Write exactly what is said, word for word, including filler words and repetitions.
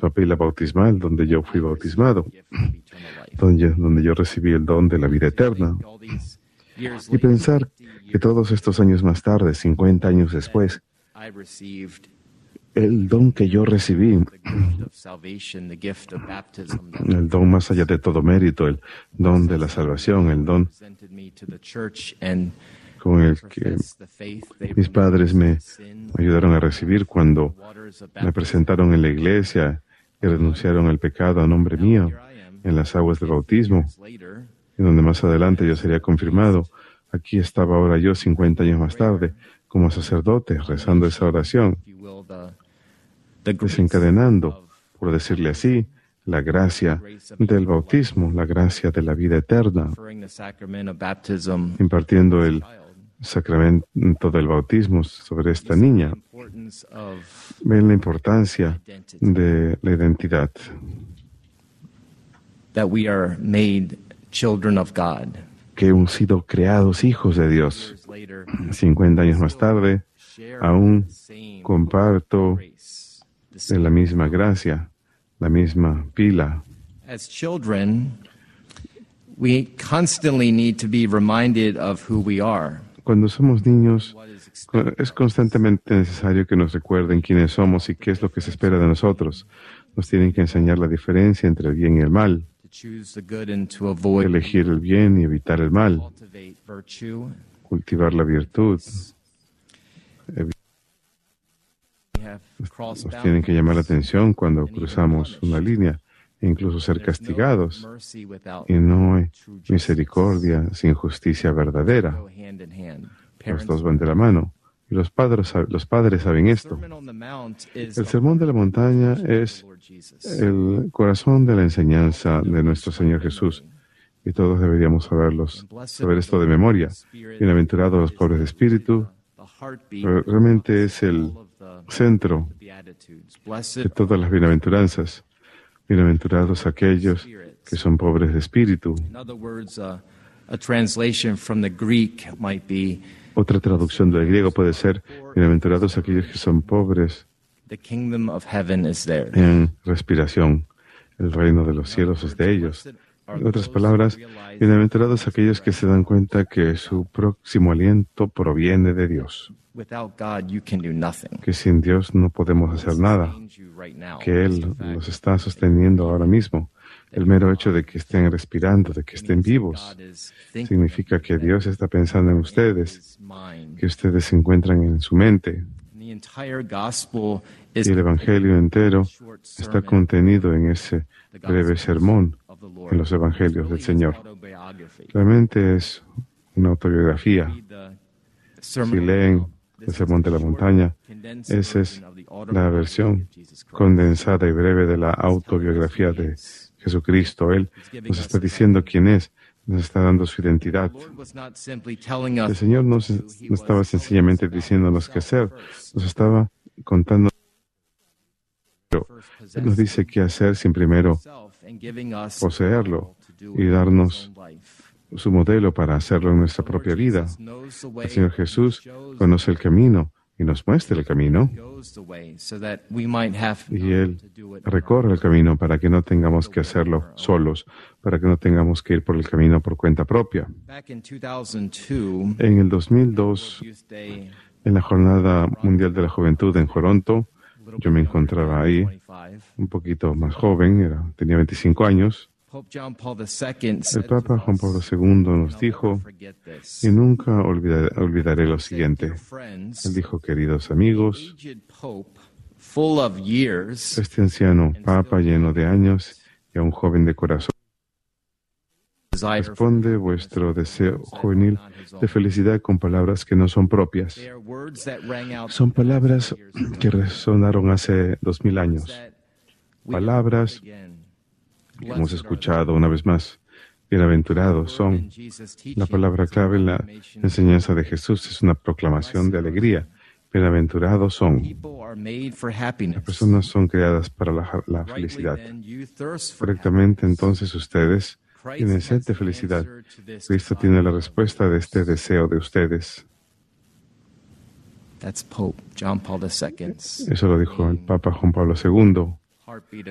pila bautismal, donde yo fui bautismado, donde, donde yo recibí el don de la vida eterna. Y pensar que todos estos años más tarde, cincuenta años después, el don que yo recibí, el don más allá de todo mérito, el don de la salvación, el don con el que mis padres me ayudaron a recibir cuando me presentaron en la iglesia y renunciaron al pecado a nombre mío en las aguas del bautismo, y donde más adelante yo sería confirmado. Aquí estaba ahora yo, cincuenta años más tarde, como sacerdote, rezando esa oración, desencadenando, por decirle así, la gracia del bautismo, la gracia de la vida eterna, impartiendo el sacramento del bautismo sobre esta niña. Ven la importancia de la identidad. Que hemos sido creados hijos de Dios. cincuenta años más tarde, aún comparto de la misma gracia, la misma pila. As children, we constantly need to be reminded of who we are. Cuando somos niños, es constantemente necesario que nos recuerden quiénes somos y qué es lo que se espera de nosotros. Nos tienen que enseñar la diferencia entre el bien y el mal, elegir el bien y evitar el mal, cultivar la virtud. Nos tienen que llamar la atención cuando cruzamos una línea e incluso ser castigados. Y no hay misericordia sin justicia verdadera. Los dos van de la mano. Y los padres, los padres saben esto. El sermón de la montaña es el corazón de la enseñanza de nuestro Señor Jesús. Y todos deberíamos saberlos, saber esto de memoria. Bienaventurados los pobres de espíritu. Realmente es el centro de todas las bienaventuranzas. Bienaventurados aquellos que son pobres de espíritu. Otra traducción del griego puede ser: bienaventurados aquellos que son pobres en respiración. El reino de los cielos es de ellos. En otras palabras, bienaventurados aquellos que se dan cuenta que su próximo aliento proviene de Dios. Que sin Dios no podemos hacer nada. Que Él los está sosteniendo ahora mismo. El mero hecho de que estén respirando, de que estén vivos, significa que Dios está pensando en ustedes, que ustedes se encuentran en su mente. Y el Evangelio entero está contenido en ese breve sermón, en los Evangelios del Señor. Realmente es una autobiografía. Si leen el Sermón de la Montaña, esa es la versión condensada y breve de la autobiografía de Jesucristo. Él nos está diciendo quién es, nos está dando su identidad. El Señor no, se, no estaba sencillamente diciéndonos qué hacer, nos estaba contando. Él nos dice qué hacer sin primero poseerlo y darnos su modelo para hacerlo en nuestra propia vida. El Señor Jesús conoce el camino y nos muestra el camino. Y Él recorre el camino para que no tengamos que hacerlo solos, para que no tengamos que ir por el camino por cuenta propia. En el dos mil dos, en la Jornada Mundial de la Juventud en Toronto, yo me encontraba ahí, un poquito más joven, era, tenía veinticinco años. El Papa Juan Pablo segundo nos dijo, y nunca olvidaré, olvidaré lo siguiente. Él dijo: queridos amigos, este anciano Papa lleno de años y aún joven de corazón, responde vuestro deseo juvenil de felicidad con palabras que no son propias. Son palabras que resonaron hace dos mil años. Palabras que hemos escuchado una vez más. Bienaventurados son. La palabra clave en la enseñanza de Jesús es una proclamación de alegría. Bienaventurados son. Las personas son creadas para la, la felicidad. Correctamente, entonces ustedes tienen sed de felicidad. Cristo tiene la respuesta de este deseo de ustedes. Eso lo dijo el Papa Juan Pablo segundo.